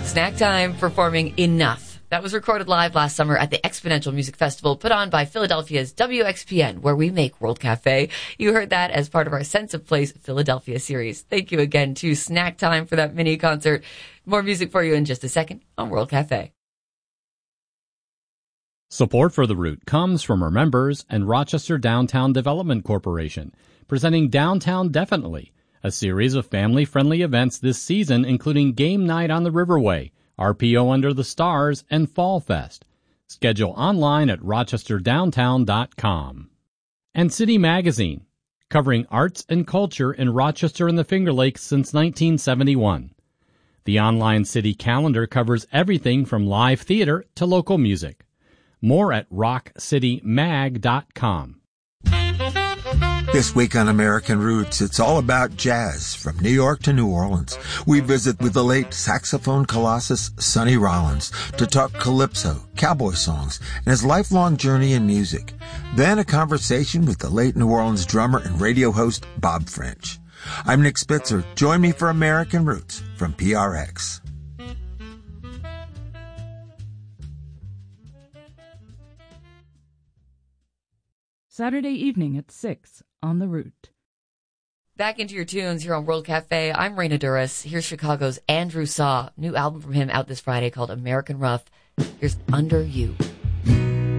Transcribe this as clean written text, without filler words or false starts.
Snack Time performing Enough. That was recorded live last summer at the Exponential Music Festival put on by Philadelphia's WXPN, where we make World Cafe. You heard that as part of our Sense of Place Philadelphia series. Thank you again to Snack Time for that mini concert. More music for you in just a second on World Cafe. Support for The Root comes from our members and Rochester Downtown Development Corporation, presenting Downtown Definitely, a series of family-friendly events this season, including Game Night on the Riverway, RPO Under the Stars, and Fall Fest. Schedule online at rochesterdowntown.com. And City Magazine, covering arts and culture in Rochester and the Finger Lakes since 1971. The online city calendar covers everything from live theater to local music. More at rockcitymag.com. This week on American Roots, it's all about jazz from New York to New Orleans. We visit with the late saxophone colossus Sonny Rollins to talk calypso, cowboy songs, and his lifelong journey in music. Then a conversation with the late New Orleans drummer and radio host Bob French. I'm Nick Spitzer. Join me for American Roots from PRX. Saturday evening at 6 on The Root. Back into your tunes here on World Cafe. I'm Raina Duras. Here's Chicago's Andrew Saw. New album from him out this Friday called American Rough. Here's Under You.